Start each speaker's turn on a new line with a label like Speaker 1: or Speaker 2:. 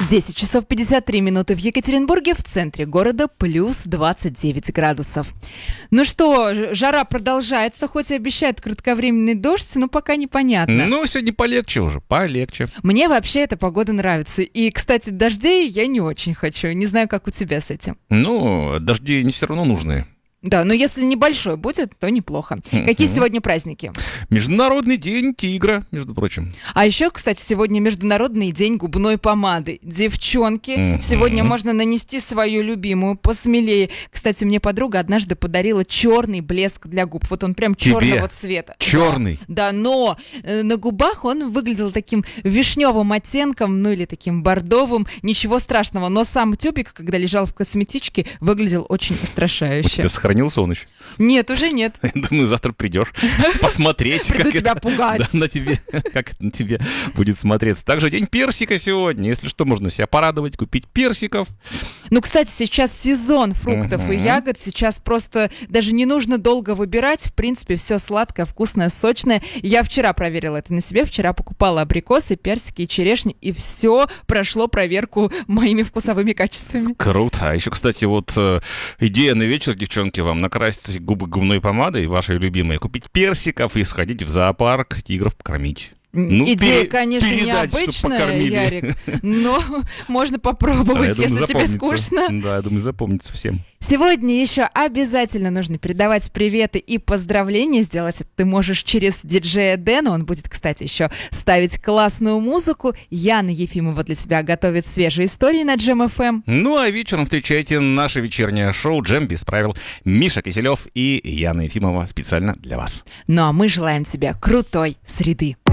Speaker 1: 10 часов 53 минуты в Екатеринбурге, в центре города плюс 29 градусов. Ну что, жара продолжается, хоть и обещают кратковременный дождь, но пока непонятно.
Speaker 2: Ну, сегодня полегче уже, полегче.
Speaker 1: Мне вообще эта погода нравится. И, кстати, дождей я не очень хочу. Не знаю, как у тебя с этим.
Speaker 2: Ну, дожди не все равно нужны.
Speaker 1: Да, но если небольшой будет, то неплохо. Какие сегодня праздники?
Speaker 2: Международный день тигра, между прочим.
Speaker 1: А еще, кстати, сегодня Международный день губной помады. Девчонки, сегодня можно нанести свою любимую, посмелее. Кстати, мне подруга однажды подарила черный блеск для губ. Вот он прям черного цвета.
Speaker 2: Черный?
Speaker 1: Да, но на губах он выглядел таким вишневым оттенком, ну или таким бордовым. Ничего страшного, но сам тюбик, когда лежал в косметичке, выглядел очень устрашающе.
Speaker 2: Сохранился он еще?
Speaker 1: Нет, уже нет.
Speaker 2: Я думаю, завтра придешь посмотреть.
Speaker 1: Приду тебя пугать.
Speaker 2: Да, как это на тебе будет смотреться. Также день персика сегодня. Если что, можно себя порадовать, купить персиков.
Speaker 1: Ну, кстати, сейчас сезон фруктов и ягод. Сейчас просто даже не нужно долго выбирать. В принципе, все сладкое, вкусное, сочное. Я вчера проверила это на себе. Вчера покупала абрикосы, персики и черешню. И все прошло проверку моими вкусовыми качествами.
Speaker 2: Круто. А еще, кстати, вот идея на вечер, девчонки, вам накрасить губы губной помадой, вашей любимой, купить персиков и сходить в зоопарк, тигров покормить. Ну,
Speaker 1: идея, конечно, необычная, Ярик, но можно попробовать, если тебе скучно.
Speaker 2: Да, я думаю, запомнится всем.
Speaker 1: Сегодня еще обязательно нужно передавать приветы и поздравления. Сделать это ты можешь через диджея Дэна. Он будет, кстати, еще ставить классную музыку. Яна Ефимова для тебя готовит свежие истории на Джем ФМ.
Speaker 2: Ну а вечером встречайте наше вечернее шоу «Джем без правил». Миша Киселев и Яна Ефимова специально для вас.
Speaker 1: Ну а мы желаем тебе крутой среды.